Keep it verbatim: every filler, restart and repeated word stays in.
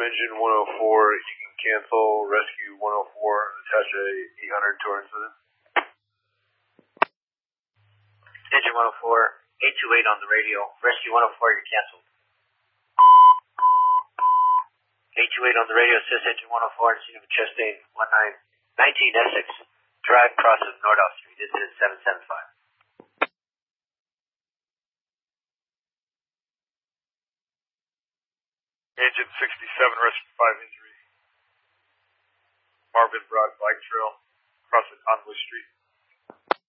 engine one oh four, you can cancel rescue one oh four and attach a eight hundred to our incident. Engine one oh four, eight two eight on the radio. Rescue one oh four, you're canceled. eight two eight on the radio, assist engine one oh four, scene of a Chastain nineteen Essex, Drive, cross of Nordhoff Street. This is seven seven five. Engine sixty-seven, rescue five injury. Marvin Broad bike trail, crossing Conway Street.